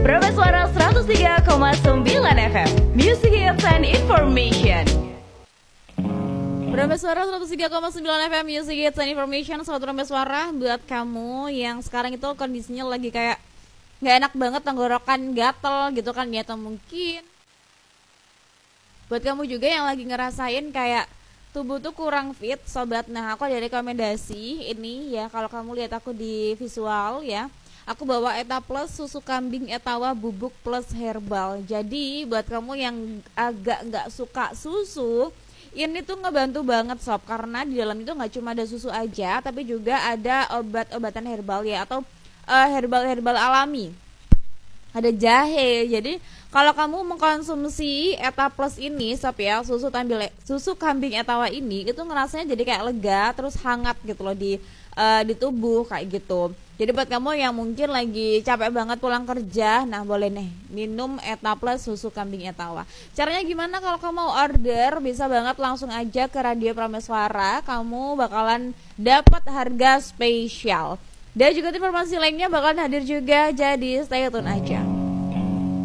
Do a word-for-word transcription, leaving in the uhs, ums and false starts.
Prameswara seratus tiga koma sembilan F M, Music Hits and Information. Prameswara seratus tiga koma sembilan F M, Music Hits and Information. Sobat Prameswara, buat kamu yang sekarang itu kondisinya lagi kayak gak enak banget, tenggorokan gatel gitu kan ya, atau mungkin buat kamu juga yang lagi ngerasain kayak tubuh tuh kurang fit, sobat. Nah, aku ada rekomendasi ini ya. Kalau kamu lihat aku di visual ya, aku bawa Eta Plus susu kambing Etawa bubuk plus herbal. Jadi buat kamu yang agak nggak suka susu, ini tuh ngebantu banget sob, karena di dalam itu nggak cuma ada susu aja, tapi juga ada obat-obatan herbal ya, atau uh, herbal-herbal alami. Ada jahe. Jadi kalau kamu mengkonsumsi Eta Plus ini sob ya, susu tampil susu kambing Etawa ini, itu ngerasanya jadi kayak lega, terus hangat gitu loh di uh, di tubuh kayak gitu. Jadi buat kamu yang mungkin lagi capek banget pulang kerja, nah boleh nih minum Eta Plus susu kambing Etawa. Caranya gimana? Kalau kamu mau order, bisa banget langsung aja ke Radio Prameswara. Kamu bakalan dapat harga spesial. Dan juga informasi lainnya bakalan hadir juga, jadi stay tune aja.